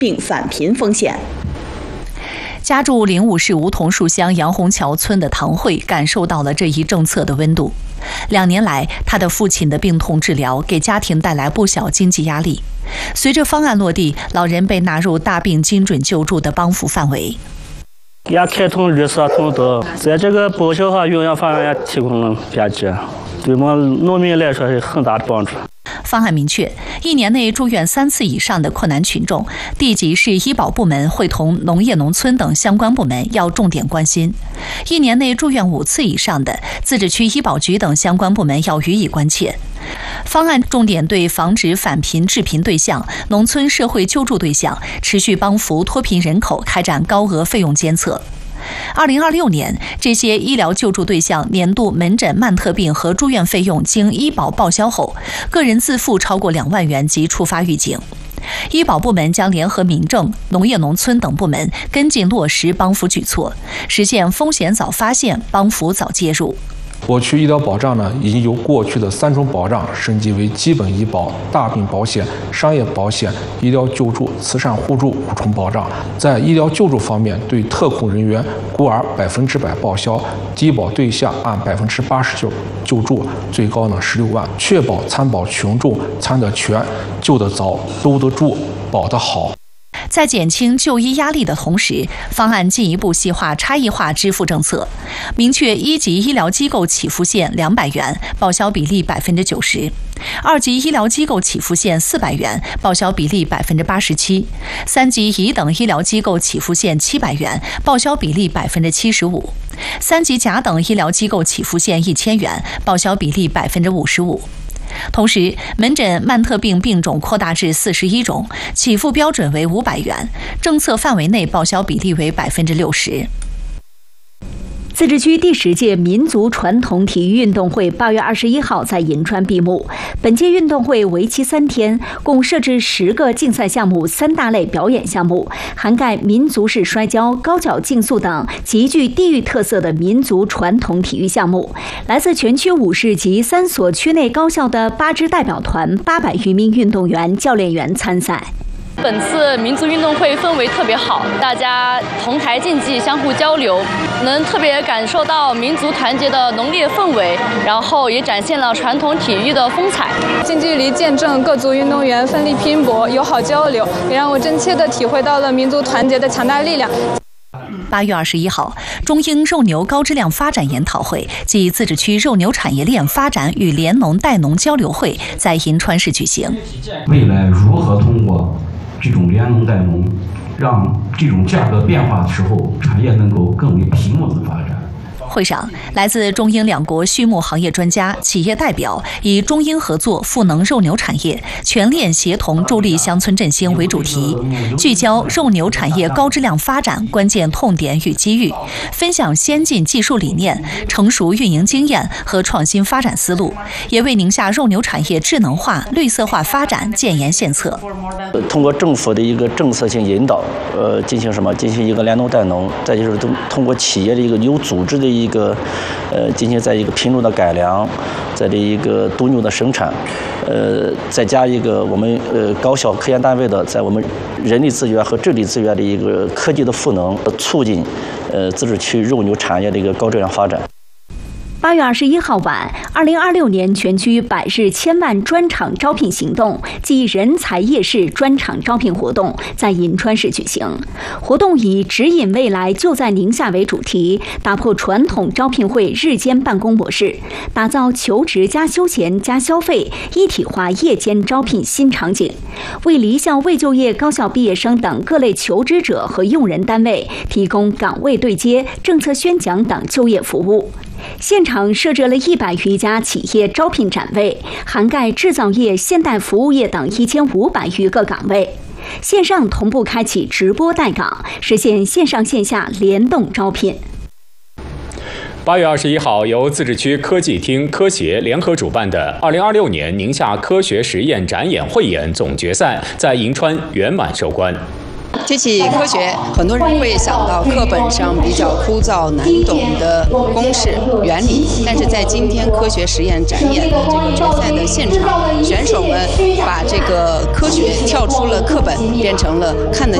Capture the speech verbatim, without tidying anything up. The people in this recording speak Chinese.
并返贫风险。 家住灵武市梧桐树乡杨洪桥村的唐慧感受到了这一政策的温度。两年来，他的父亲的病痛治疗给家庭带来不小经济压力。随着方案落地，老人被纳入大病精准救助的帮扶范围。 也开通绿色通道，在这个报销和营养方面也提供了便捷，对我们农民来说是很大的帮助。 方案明确，一年内住院三次以上的困难群众，地级市医保部门会同农业农村等相关部门要重点关心；一年内住院五次以上的，自治区医保局等相关部门要予以关切。方案重点对防止返贫致贫对象、农村社会救助对象，持续帮扶脱贫人口开展高额费用监测。二零二六年，这些医疗救助对象年度门诊慢特病和住院费用经医保报销后，个人自付超过两万元即触发预警。医保部门将联合民政、农业农村等部门跟进落实帮扶举措，实现风险早发现、帮扶早介入。 我区医疗保障呢，已经由过去的三种保障升级为基本医保、大病保险、商业保险、医疗救助、慈善互助五重保障。在医疗救助方面，对特困人员孤儿百分之百报销，低保对象按百分之八十救救助，最高呢十六万，确保参保群众参得全、救得早、兜得住、保得好。 在减轻就医压力的同时，方案进一步细化差异化支付政策，明确一级医疗机构起付线两百元，报销比例百分之九十；二级医疗机构起付线四百元，报销比例百分之八十七；三级乙等医疗机构起付线七百元，报销比例百分之七十五；三级甲等医疗机构起付线一千元，报销比例百分之五十五。同时，门诊慢特病病种扩大至四十一种，起付标准为五百元，政策范围内报销比例为百分之六十。 自治区第十届民族传统体育运动会八月二十一号在银川闭幕。本届运动会为期三天，共设置十个竞赛项目、三大类表演项目，涵盖民族式摔跤、高脚竞速等极具地域特色的民族传统体育项目。来自全区五市及三所区内高校的八支代表团、八百余名运动员、教练员参赛。 本次民族运动会氛围特别好，大家同台竞技，相互交流，能特别感受到民族团结的浓烈氛围，然后也展现了传统体育的风采。 近距离见证各族运动员奋力拼搏、友好交流，也让我真切地体会到了民族团结的强大力量。 八月二十一号，中英肉牛高质量发展研讨会暨自治区肉牛产业链发展与联农带农交流会在银川市举行。 未来如何通过这种联农带农，让这种价格变化的时候，产业能够更为平稳的发展。 会上，来自中英两国畜牧行业专家、企业代表以中英合作赋能肉牛产业、全链协同助力乡村振兴为主题，聚焦肉牛产业高质量发展关键痛点与机遇，分享先进技术理念、成熟运营经验和创新发展思路，也为宁夏肉牛产业智能化、绿色化发展建言献策。 通过政府的一个政策性引导，呃，进行什么？进行一个联农带农，再就是通通过企业的一个有组织的一个，呃，进行在一个品种的改良，在这一个独牛的生产，呃，再加一个我们呃高校科研单位的在我们人力资源和智力资源的一个科技的赋能，促进呃自治区肉牛产业的一个高质量发展。 八月二十一号晚，二零二六年全区百日千万专场招聘行动暨人才夜市专场招聘活动在银川市举行。活动以指引未来就在宁夏为主题，打破传统招聘会日间办公模式，打造求职加休闲加消费一体化夜间招聘新场景，为离校未就业高校毕业生等各类求职者和用人单位提供岗位对接、政策宣讲等就业服务。现场设置了一百余家企业招聘展位，涵盖制造业、现代服务业等一千五百余个岗位。线上同步开启直播待岗，实现线上线下联动招聘。 八月二十一号，由自治区科技厅、科协联合主办的二零二六年宁夏科学实验展演汇演总决赛在银川圆满收官。 提起科学，很多人会想到课本上比较枯燥难懂的公式原理，但是在今天科学实验展演的这个决赛的现场，选手们把这个科学跳出了课本，变成了看得